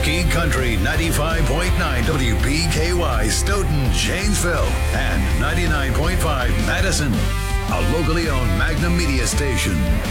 Talking Country 95.9 WPKY Stoughton, Janesville, and 99.5 Madison. A locally owned Magnum Media station.